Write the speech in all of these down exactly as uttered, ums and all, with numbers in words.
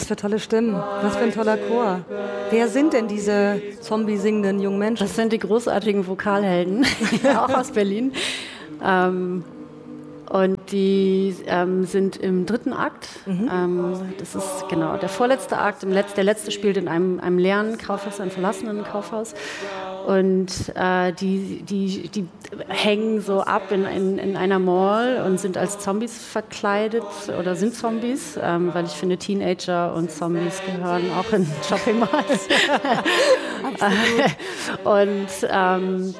für tolle Stimmen. Was für ein toller Chor. Wer sind denn diese Zombie-singenden jungen Menschen? Das sind die großartigen Vokalhelden, auch aus Berlin. Ähm, und die ähm, sind im dritten Akt. Mhm. Ähm, das ist genau der vorletzte Akt. Im Letz-, der letzte spielt in einem, einem leeren Kaufhaus, einem verlassenen Kaufhaus. Und äh, die, die, die hängen so ab in, in, in einer Mall und sind als Zombies verkleidet oder sind Zombies, ähm, weil ich finde, Teenager und Zombies gehören auch in Shopping Malls. und ähm,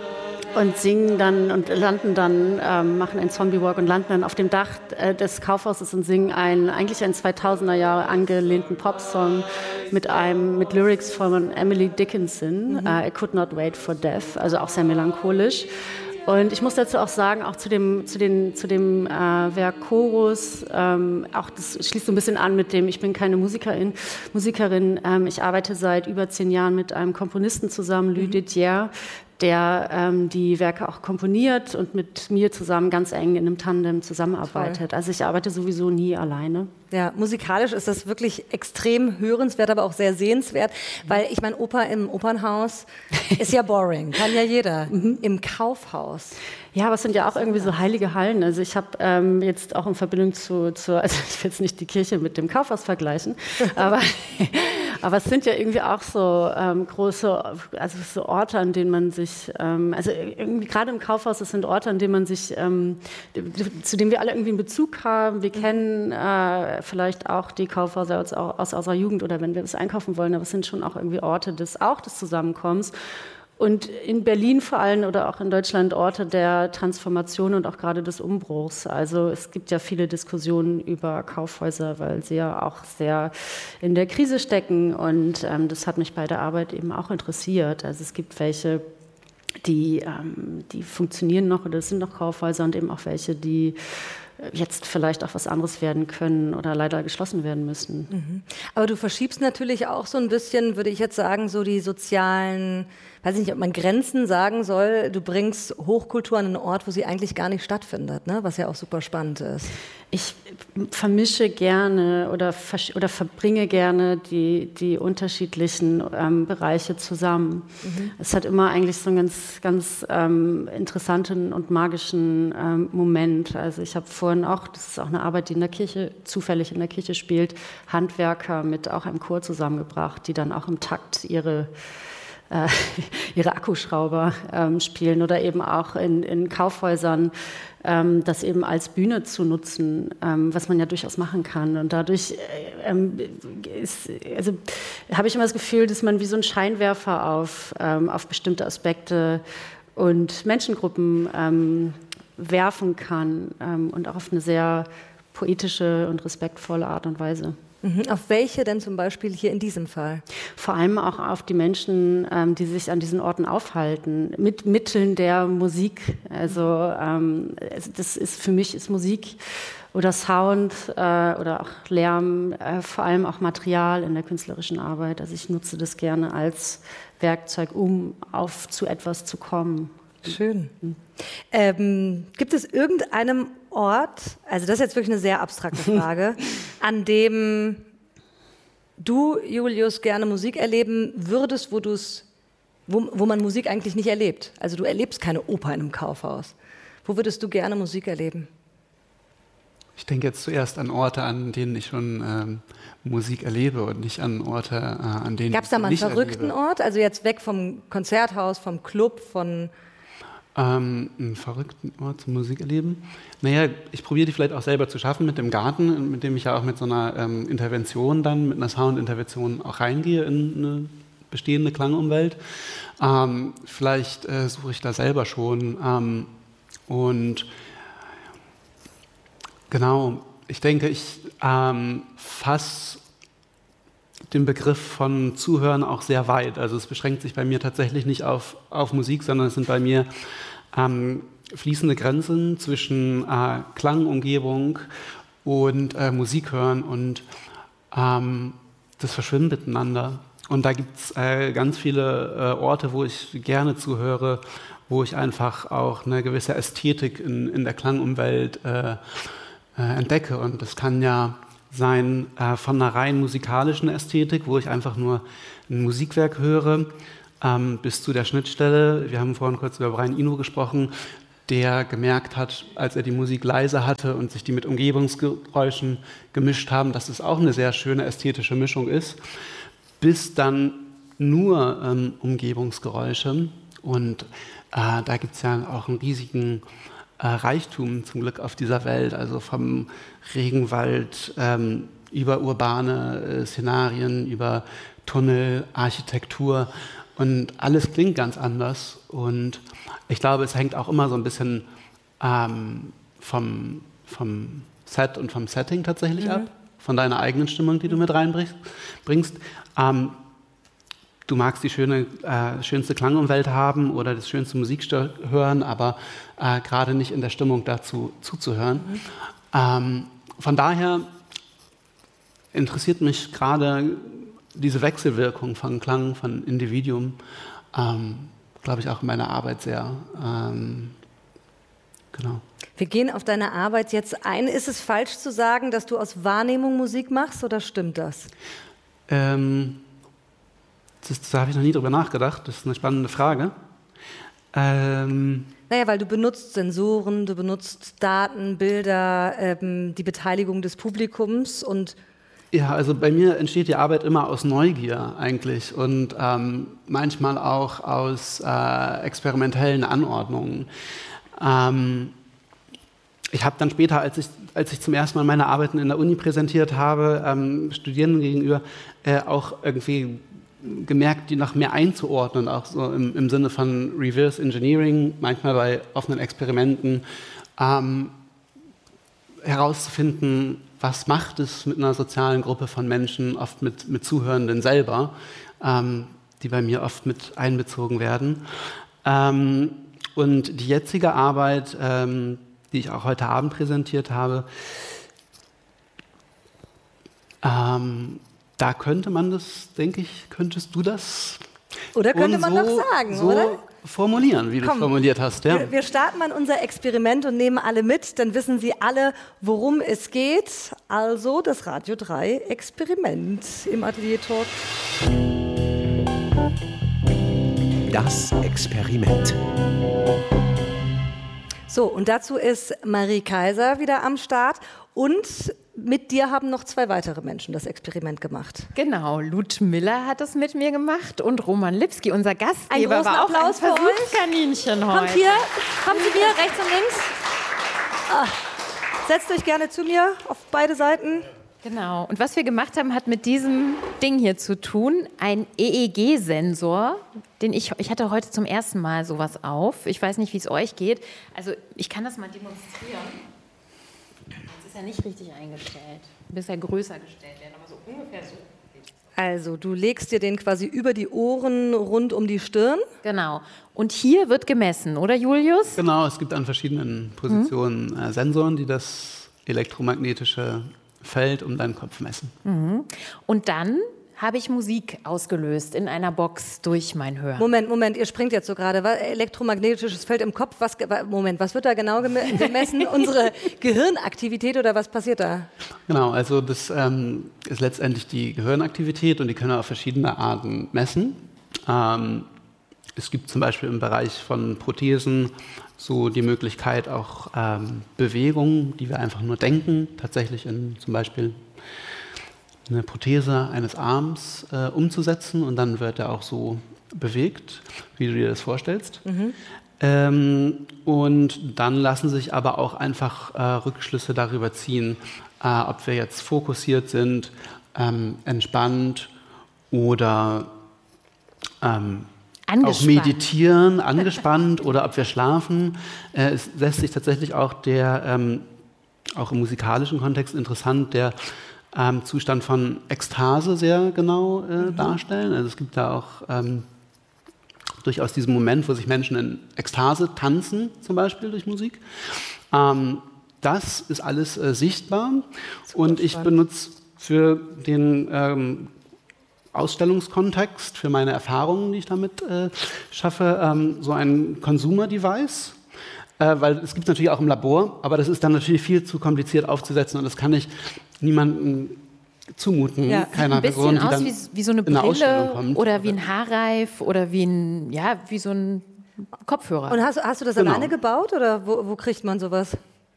und singen dann und landen dann, ähm, machen einen Zombie-Walk und landen dann auf dem Dach äh, des Kaufhauses und singen einen, eigentlich einen zweitausender Jahre angelehnten Popsong mit einem, mit Lyrics von Emily Dickinson, mhm. uh, I Could Not Wait for Death, also auch sehr melancholisch. Und ich muss dazu auch sagen, auch zu dem, zu den, zu dem äh, Werk Chorus, ähm, auch das schließt so ein bisschen an mit dem, ich bin keine Musikerin, Musikerin ähm, ich arbeite seit über zehn Jahren mit einem Komponisten zusammen, Louis Didier, der ähm, die Werke auch komponiert und mit mir zusammen ganz eng in einem Tandem zusammenarbeitet. Toll. Also ich arbeite sowieso nie alleine. Ja, musikalisch ist das wirklich extrem hörenswert, aber auch sehr sehenswert, weil ich meine, Oper im Opernhaus ist ja boring, kann ja jeder. Mhm. Im Kaufhaus. Ja, aber es sind ja auch irgendwie so heilige Hallen. Also ich habe ähm, jetzt auch in Verbindung zu, zu, also ich will jetzt nicht die Kirche mit dem Kaufhaus vergleichen, aber, aber es sind ja irgendwie auch so ähm, große, also so Orte, an denen man sich, ähm, also irgendwie gerade im Kaufhaus, es sind Orte, an denen man sich, ähm, zu denen wir alle irgendwie einen Bezug haben. Wir kennen äh, vielleicht auch die Kaufhäuser aus, aus unserer Jugend oder wenn wir das einkaufen wollen, aber es sind schon auch irgendwie Orte des, auch des Zusammenkommens. Und in Berlin vor allem oder auch in Deutschland Orte der Transformation und auch gerade des Umbruchs. Also es gibt ja viele Diskussionen über Kaufhäuser, weil sie ja auch sehr in der Krise stecken. Und ähm, das hat mich bei der Arbeit eben auch interessiert. Also es gibt welche, die, ähm, die funktionieren noch oder es sind noch Kaufhäuser und eben auch welche, die jetzt vielleicht auch was anderes werden können oder leider geschlossen werden müssen. Mhm. Aber du verschiebst natürlich auch so ein bisschen, würde ich jetzt sagen, so die sozialen, weiß ich nicht, ob man Grenzen sagen soll, du bringst Hochkultur an einen Ort, wo sie eigentlich gar nicht stattfindet, ne? Was ja auch super spannend ist. Ich vermische gerne oder, vers- oder verbringe gerne die, die unterschiedlichen ähm, Bereiche zusammen. Mhm. Es hat immer eigentlich so einen ganz, ganz ähm, interessanten und magischen ähm, Moment. Also ich habe vorhin auch, das ist auch eine Arbeit, die in der Kirche, zufällig in der Kirche spielt, Handwerker mit auch einem Chor zusammengebracht, die dann auch im Takt ihre äh, ihre Akkuschrauber ähm, spielen oder eben auch in, in Kaufhäusern ähm, das eben als Bühne zu nutzen, ähm, was man ja durchaus machen kann. Und dadurch ähm, ist, also, habe ich immer das Gefühl, dass man wie so ein Scheinwerfer auf, ähm, auf bestimmte Aspekte und Menschengruppen ähm, werfen kann ähm, und auch auf eine sehr poetische und respektvolle Art und Weise. Mhm. Auf welche denn zum Beispiel hier in diesem Fall? Vor allem auch auf die Menschen, ähm, die sich an diesen Orten aufhalten, mit Mitteln der Musik. Also ähm, das ist für mich ist Musik oder Sound äh, oder auch Lärm, äh, vor allem auch Material in der künstlerischen Arbeit. Also ich nutze das gerne als Werkzeug, um auf zu etwas zu kommen. Schön. Mhm. Ähm, gibt es irgendeinem Ort, also das ist jetzt wirklich eine sehr abstrakte Frage, an dem du, Julius, gerne Musik erleben würdest, wo, du's, wo, wo man Musik eigentlich nicht erlebt? Also du erlebst keine Oper in einem Kaufhaus. Wo würdest du gerne Musik erleben? Ich denke jetzt zuerst an Orte, an denen ich schon ähm, Musik erlebe und nicht an Orte, äh, an denen Gab's da mal einen ich nicht verrückten erlebe. Ort? Also jetzt weg vom Konzerthaus, vom Club, von... Ähm, einen verrückten Ort zum Musik erleben? Naja, ich probiere die vielleicht auch selber zu schaffen mit dem Garten, mit dem ich ja auch mit so einer ähm, Intervention dann, mit einer Soundintervention auch reingehe in eine bestehende Klangumwelt. Ähm, vielleicht äh, suche ich da selber schon. Ähm, und genau, ich denke, ich ähm, fasse den Begriff von Zuhören auch sehr weit. Also es beschränkt sich bei mir tatsächlich nicht auf, auf Musik, sondern es sind bei mir ähm, fließende Grenzen zwischen äh, Klangumgebung und äh, Musik hören und ähm, das verschwimmt miteinander. Und da gibt es äh, ganz viele äh, Orte, wo ich gerne zuhöre, wo ich einfach auch eine gewisse Ästhetik in, in der Klangumwelt äh, äh, entdecke. Und das kann ja sein äh, von einer rein musikalischen Ästhetik, wo ich einfach nur ein Musikwerk höre, ähm, bis zu der Schnittstelle. Wir haben vorhin kurz über Brian Eno gesprochen, der gemerkt hat, als er die Musik leise hatte und sich die mit Umgebungsgeräuschen gemischt haben, dass es auch eine sehr schöne ästhetische Mischung ist, bis dann nur ähm, Umgebungsgeräusche. Und äh, da gibt es ja auch einen riesigen äh, Reichtum zum Glück auf dieser Welt, also vom Regenwald ähm, über urbane äh, Szenarien, über Tunnel, Architektur, und alles klingt ganz anders. Und ich glaube, es hängt auch immer so ein bisschen ähm, vom, vom Set und vom Setting tatsächlich mhm. ab, von deiner eigenen Stimmung, die du mit reinbringst. Ähm, du magst die schöne, äh, schönste Klangumwelt haben oder das schönste Musik hören, aber äh, gerade nicht in der Stimmung dazu zuzuhören. Mhm. Ähm, von daher interessiert mich gerade diese Wechselwirkung von Klang, von Individuum, ähm, glaube ich, auch in meiner Arbeit sehr. Ähm, genau. Wir gehen auf deine Arbeit jetzt ein. Ist es falsch zu sagen, dass du aus Wahrnehmung Musik machst, oder stimmt das? Ähm, das, da habe ich noch nie drüber nachgedacht. Das ist eine spannende Frage. Ähm, naja, weil du benutzt Sensoren, du benutzt Daten, Bilder, ähm, die Beteiligung des Publikums und ja, also bei mir entsteht die Arbeit immer aus Neugier eigentlich und ähm, manchmal auch aus äh, experimentellen Anordnungen. Ähm, ich habe dann später, als ich, als ich zum ersten Mal meine Arbeiten in der Uni präsentiert habe, ähm, Studierenden gegenüber, äh, auch irgendwie gemerkt, die noch mehr einzuordnen, auch so im, im Sinne von Reverse Engineering, manchmal bei offenen Experimenten, ähm, herauszufinden, was macht es mit einer sozialen Gruppe von Menschen, oft mit, mit Zuhörenden selber, ähm, die bei mir oft mit einbezogen werden. Ähm, und die jetzige Arbeit, ähm, die ich auch heute Abend präsentiert habe, ähm, da könnte man das, denke ich, könntest du das Oder könnte man so, doch sagen, so oder? formulieren, wie du es formuliert hast. Ja. Wir, wir starten mal unser Experiment und nehmen alle mit, dann wissen Sie alle, worum es geht. Also das Radio drei Experiment im Atelier Talk. Das Experiment. So, und dazu ist Marie Kaiser wieder am Start und mit dir haben noch zwei weitere Menschen das Experiment gemacht. Genau, Lut Miller hat es mit mir gemacht und Roman Lipski, unser Gastgeber, einen großen war auch Applaus ein für Versuchskaninchen heute. Kommt hier, kommen Sie mir rechts und links. Ah, setzt euch gerne zu mir auf beide Seiten. Genau, und was wir gemacht haben, hat mit diesem Ding hier zu tun, ein E E G-Sensor, den ich, ich hatte heute zum ersten Mal sowas auf. Ich weiß nicht, wie es euch geht. Also ich kann das mal demonstrieren. Jetzt ist er nicht richtig eingestellt. Muss ja größer gestellt werden, aber so ungefähr so. Also du legst dir den quasi über die Ohren rund um die Stirn. Genau. Und hier wird gemessen, oder Julius? Genau, es gibt an verschiedenen Positionen mhm. äh, Sensoren, die das elektromagnetische Feld um deinen Kopf messen. Mhm. Und dann habe ich Musik ausgelöst in einer Box durch mein Hören. Moment, Moment, ihr springt jetzt so gerade. Elektromagnetisches Feld im Kopf, was, Moment, was wird da genau gemessen? Unsere Gehirnaktivität oder was passiert da? Genau, also das ähm, ist letztendlich die Gehirnaktivität und die können wir auf verschiedene Arten messen. Ähm, es gibt zum Beispiel im Bereich von Prothesen so die Möglichkeit auch ähm, Bewegungen, die wir einfach nur denken, tatsächlich in zum Beispiel eine Prothese eines Arms äh, umzusetzen und dann wird er auch so bewegt, wie du dir das vorstellst. Mhm. Ähm, und dann lassen sich aber auch einfach äh, Rückschlüsse darüber ziehen, äh, ob wir jetzt fokussiert sind, ähm, entspannt oder ähm, auch meditieren, angespannt oder ob wir schlafen. Äh, es lässt sich tatsächlich auch der, ähm, auch im musikalischen Kontext interessant, der ähm, Zustand von Ekstase sehr genau äh, mhm. darstellen. Also es gibt da auch ähm, durchaus diesen Moment, wo sich Menschen in Ekstase tanzen, zum Beispiel durch Musik. Ähm, das ist alles äh, sichtbar und ich spannend. benutze für den ähm, Ausstellungskontext, für meine Erfahrungen, die ich damit äh, schaffe, ähm, so ein Consumer-Device, äh, weil es gibt es natürlich auch im Labor, aber das ist dann natürlich viel zu kompliziert aufzusetzen und das kann ich niemanden zumuten, Ja. keiner Ein bisschen Person, die aus dann wie, wie so eine in eine Ausstellung Brille kommt. oder wie ein Haarreif oder wie ein, ja, wie so ein Kopfhörer. Und hast, hast du das Genau. alleine gebaut oder wo, wo kriegt man sowas?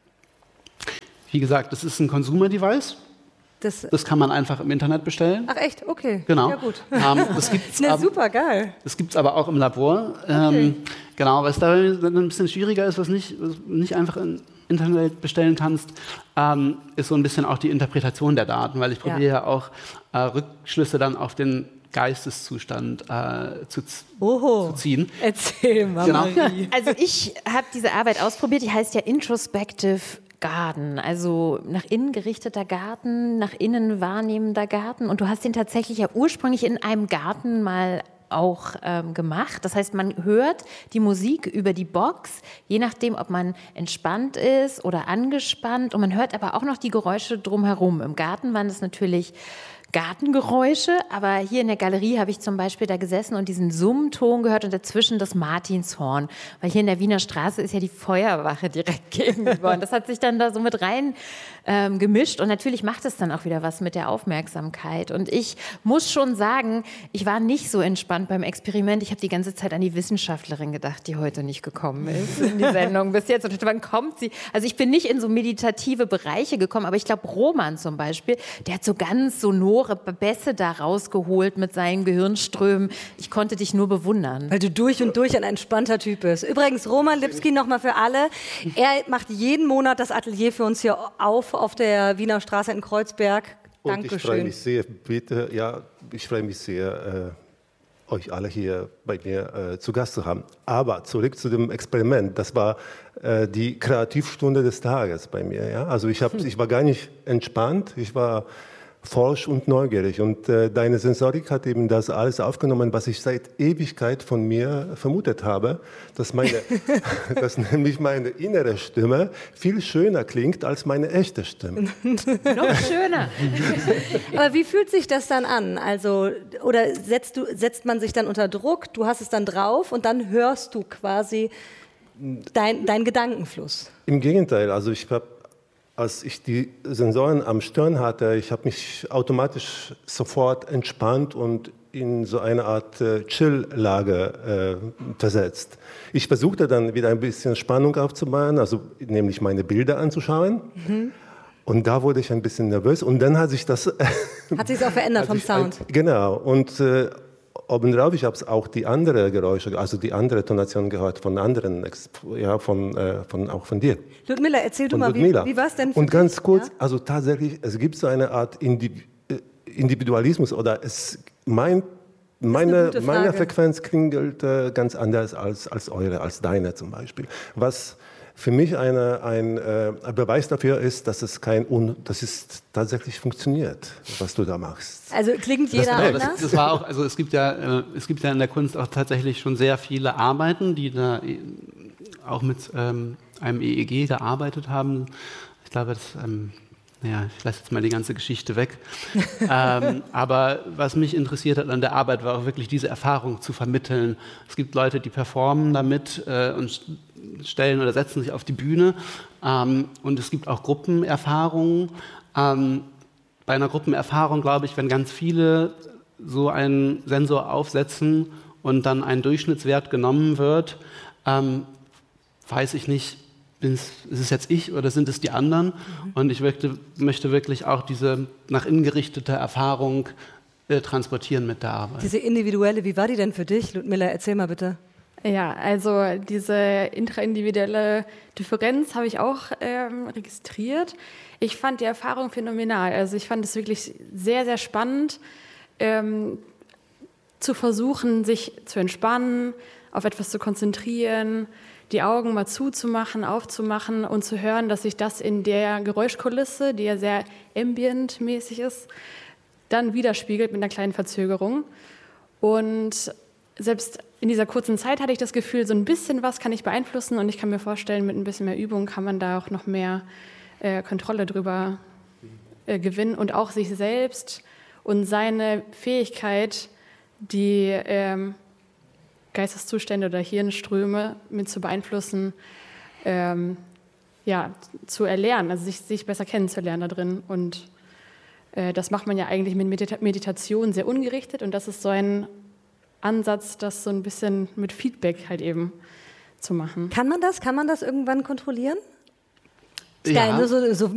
Wie gesagt, das ist ein Consumer-Device. Das, Das kann man einfach im Internet bestellen. ach echt? Okay. Genau. Ja gut. Ähm, das gibt's Ne, ab- super geil. Das gibt es aber auch im Labor. Ähm, genau, was da ein bisschen schwieriger ist, was nicht, was nicht einfach im Internet bestellen kannst, ähm, ist so ein bisschen auch die Interpretation der Daten, weil ich Ja. probiere ja auch äh, Rückschlüsse dann auf den Geisteszustand äh, zu, z- Oho. zu ziehen. Erzähl mal, Genau. Marie. Also ich habe diese Arbeit ausprobiert, die heißt ja Introspective Garden, also nach innen gerichteter Garten, nach innen wahrnehmender Garten. Und du hast den tatsächlich ja ursprünglich in einem Garten mal auch ähm, gemacht. Das heißt, man hört die Musik über die Box, je nachdem, ob man entspannt ist oder angespannt. Und man hört aber auch noch die Geräusche drumherum. Im Garten waren das natürlich Gartengeräusche, aber hier in der Galerie habe ich zum Beispiel da gesessen und diesen Summton gehört und dazwischen das Martinshorn, weil hier in der Wiener Straße ist ja die Feuerwache direkt gegenüber und das hat sich dann da so mit rein ähm, gemischt und natürlich macht es dann auch wieder was mit der Aufmerksamkeit und ich muss schon sagen, ich war nicht so entspannt beim Experiment, ich habe die ganze Zeit an die Wissenschaftlerin gedacht, die heute nicht gekommen ist in die Sendung bis jetzt und dachte, wann kommt sie? Also ich bin nicht in so meditative Bereiche gekommen, aber ich glaube Roman zum Beispiel, der hat so ganz sonore Bässe da rausgeholt mit seinen Gehirnströmen. Ich konnte dich nur bewundern. Weil du durch und durch ein entspannter Typ bist. Übrigens, Roman Lipski nochmal für alle. Er macht jeden Monat das Atelier für uns hier auf, auf der Wiener Straße in Kreuzberg. Und ich freue Dankeschön. mich sehr, bitte, ja, ich freue mich sehr, äh, euch alle hier bei mir äh, zu Gast zu haben. Aber zurück zu dem Experiment. Das war äh, die Kreativstunde des Tages bei mir. Ja? Also ich, hab, ich war gar nicht entspannt, ich war forsch und neugierig. Und äh, deine Sensorik hat eben das alles aufgenommen, was ich seit Ewigkeit von mir vermutet habe, dass, meine, dass nämlich meine innere Stimme viel schöner klingt als meine echte Stimme. Noch schöner. Aber wie fühlt sich das dann an? Also, oder setzt, du, setzt man sich dann unter Druck, du hast es dann drauf und dann hörst du quasi dein, deinen Gedankenfluss? Im Gegenteil, also ich habe, als ich die Sensoren am Stirn hatte, ich habe mich automatisch sofort entspannt und in so eine Art äh, Chill-Lage äh, versetzt. Ich versuchte dann wieder ein bisschen Spannung aufzubauen, also nämlich meine Bilder anzuschauen. Mhm. Und da wurde ich ein bisschen nervös und dann hat sich das... Hat sich auch verändert vom Sound? Ein, genau, und äh, obendrauf, ich habe auch die anderen Geräusche, also die andere Tonation gehört von anderen, ja, von, äh, von, auch von dir. Ludmilla, erzähl du Von mal, Ludmilla. wie, wie war es denn für Und ganz dich? kurz, Ja? also tatsächlich, es gibt so eine Art Indi- äh, Individualismus oder es, mein, meine, gute meine Frage. Frequenz klingelt äh, ganz anders als, als eure, als deine zum Beispiel. Was für mich eine, ein äh, Beweis dafür ist, dass es kein Un dass es tatsächlich funktioniert, was du da machst. Also klingt jeder Ja, anders? das, das war auch, also es gibt ja, äh, es gibt ja in der Kunst auch tatsächlich schon sehr viele Arbeiten, die da äh, auch mit ähm, einem E E G gearbeitet haben. Ich glaube, das, ähm, naja, ich lasse jetzt mal die ganze Geschichte weg. ähm, aber was mich interessiert hat an der Arbeit, war auch wirklich diese Erfahrung zu vermitteln. Es gibt Leute, die performen damit äh, und stellen oder setzen sich auf die Bühne. Ähm, und es gibt auch Gruppenerfahrungen. Ähm, bei einer Gruppenerfahrung, glaube ich, wenn ganz viele so einen Sensor aufsetzen und dann ein Durchschnittswert genommen wird, ähm, weiß ich nicht, ist es jetzt ich oder sind es die anderen? Mhm. Und ich möchte, möchte wirklich auch diese nach innen gerichtete Erfahrung äh, transportieren mit der Arbeit. Diese individuelle, wie war die denn für dich? Ludmilla, erzähl mal bitte. Ja, also diese intraindividuelle Differenz habe ich auch ähm, registriert. Ich fand die Erfahrung phänomenal. Also ich fand es wirklich sehr, sehr spannend, ähm, zu versuchen, sich zu entspannen, auf etwas zu konzentrieren, die Augen mal zuzumachen, aufzumachen und zu hören, dass sich das in der Geräuschkulisse, die ja sehr ambient-mäßig ist, dann widerspiegelt mit einer kleinen Verzögerung. Und selbst in dieser kurzen Zeit hatte ich das Gefühl, so ein bisschen was kann ich beeinflussen und ich kann mir vorstellen, mit ein bisschen mehr Übung kann man da auch noch mehr äh, Kontrolle drüber äh, gewinnen und auch sich selbst und seine Fähigkeit, die ähm, Geisteszustände oder Hirnströme mit zu beeinflussen, ähm, ja, zu erlernen, also sich, sich besser kennenzulernen da drin und äh, das macht man ja eigentlich mit Medita- Meditation sehr ungerichtet und das ist so ein Ansatz, das so ein bisschen mit Feedback halt eben zu machen. Kann man das? Kann man das irgendwann kontrollieren? Ist Ja. geil, ne? so, so